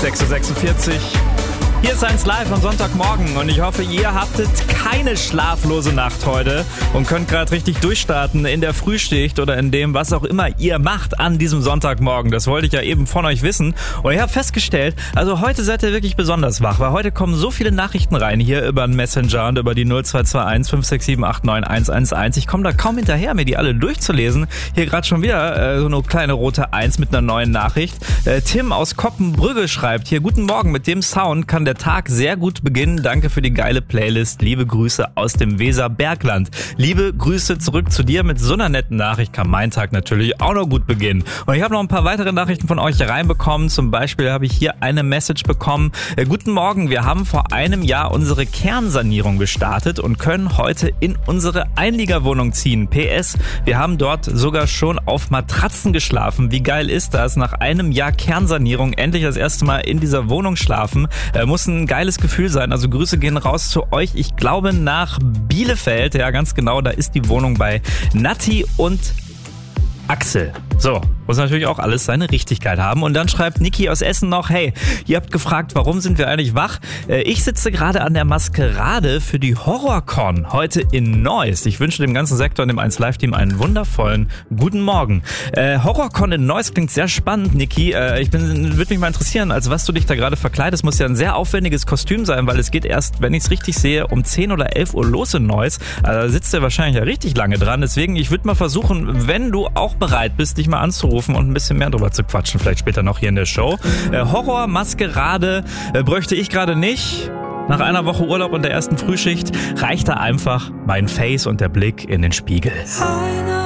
6:46 Uhr. Hier ist 1 Live am Sonntagmorgen und ich hoffe, ihr habtet keine schlaflose Nacht heute und könnt gerade richtig durchstarten in der Frühschicht oder in dem, was auch immer ihr macht an diesem Sonntagmorgen. Das wollte ich ja eben von euch wissen. Und ich habe festgestellt, also heute seid ihr wirklich besonders wach, weil heute kommen so viele Nachrichten rein hier über den Messenger und über die 0221 567 89 111. Ich komme da kaum hinterher, mir die alle durchzulesen. Hier gerade schon wieder so eine kleine rote 1 mit einer neuen Nachricht. Tim aus Koppenbrügge schreibt hier: Guten Morgen, mit dem Sound kann der Tag sehr gut beginnen. Danke für die geile Playlist. Liebe Grüße aus dem Weserbergland. Liebe Grüße zurück zu dir. Mit so einer netten Nachricht kann mein Tag natürlich auch noch gut beginnen. Und ich habe noch ein paar weitere Nachrichten von euch reinbekommen. Zum Beispiel habe ich hier eine Message bekommen. Guten Morgen, wir haben vor einem Jahr unsere Kernsanierung gestartet und können heute in unsere Einliegerwohnung ziehen. PS, wir haben dort sogar schon auf Matratzen geschlafen. Wie geil ist das? Nach einem Jahr Kernsanierung endlich das erste Mal in dieser Wohnung schlafen. Muss ein geiles Gefühl sein. Also Grüße gehen raus zu euch. Ich glaube nach Bielefeld. Ja, ganz genau. Da ist die Wohnung bei Natti und Axel. So, muss natürlich auch alles seine Richtigkeit haben. Und dann schreibt Niki aus Essen noch: Hey, ihr habt gefragt, warum sind wir eigentlich wach? Ich sitze gerade an der Maskerade für die Horrorcon heute in Neuss. Ich wünsche dem ganzen Sektor und dem 1Live-Team einen wundervollen guten Morgen. Horrorcon in Neuss klingt sehr spannend, Niki. Würde mich mal interessieren, als was du dich da gerade verkleidest. Muss ja ein sehr aufwendiges Kostüm sein, weil es geht erst, wenn ich es richtig sehe, um 10 oder 11 Uhr los in Neuss. Da sitzt du wahrscheinlich ja richtig lange dran. Deswegen, ich würde mal versuchen, wenn du auch bereit bist, dich mal anzurufen und ein bisschen mehr drüber zu quatschen, vielleicht später noch hier in der Show. Horror, Maskerade bräuchte ich gerade nicht. Nach einer Woche Urlaub und der ersten Frühschicht reicht da einfach mein Face und der Blick in den Spiegel.